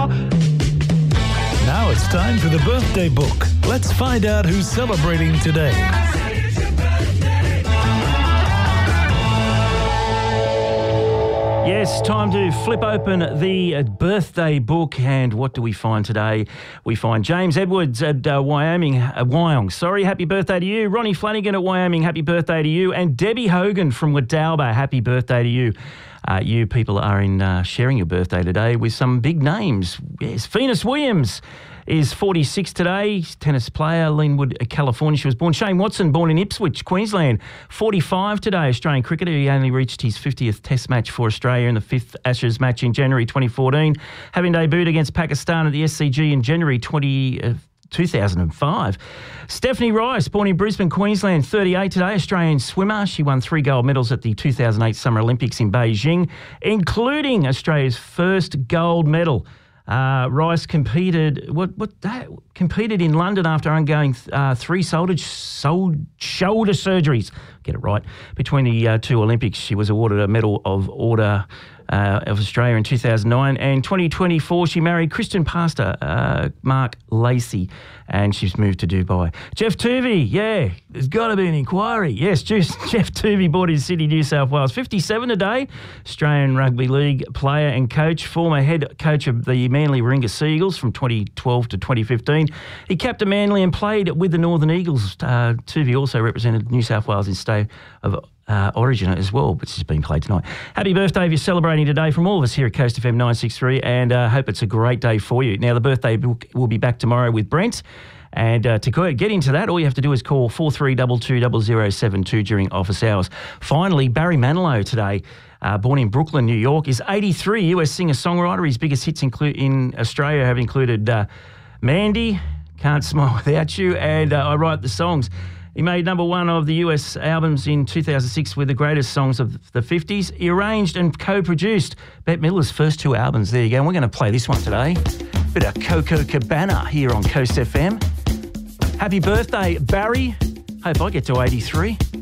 Now it's time for the birthday book. Let's find out who's celebrating today. Yes, time to flip open the birthday book, and what do we find today? We find James Edwards at Wyong. Sorry, happy birthday to you. Ronnie Flanagan at Wyoming, happy birthday to you. And Debbie Hogan from Wadalba, happy birthday to you. You people are in sharing your birthday today with some big names. Yes, Venus Williams is 46 today, tennis player, Linwood, California. She was born. Shane Watson, born in Ipswich, Queensland, 45 today, Australian cricketer. He only reached his 50th Test match for Australia in the 5th Ashes match in January 2014, having debuted against Pakistan at the SCG in January 2005. Stephanie Rice, born in Brisbane, Queensland, 38 today, Australian swimmer. She won 3 gold medals at the 2008 Summer Olympics in Beijing, including Australia's first gold medal. Rice competed in London after undergoing 3 shoulder surgeries. Get it right. Between the 2 Olympics, she was awarded a Medal of Order of Australia in 2009. And 2024, she married Christian pastor Mark Lacey, and she's moved to Dubai. Jeff Tuvey, there's got to be an inquiry. Yes, Jeff Tuvey, born in Sydney, New South Wales, 57 today, Australian Rugby League player and coach, former head coach of the Manly Warringah Seagulls from 2012 to 2015. He captained Manly and played with the Northern Eagles. Tuvey also represented New South Wales in state of origin as well, which has been played tonight. Happy birthday if you're celebrating today from all of us here at Coast FM 963, and hope it's a great day for you. Now, the birthday book will be back tomorrow with Brent, and to get into that, all you have to do is call 43220072 during office hours. Finally, Barry Manilow today, born in Brooklyn, New York, is 83, US singer-songwriter. His biggest hits in Australia have included Mandy, Can't Smile Without You, and I Write the Songs. He made number 1 of the US albums in 2006 with the greatest songs of the 50s. He arranged and co-produced Bette Midler's first 2 albums. There you go. And we're going to play this one today. Bit of Coco Cabana here on Coast FM. Happy birthday, Barry. Hope I get to 83.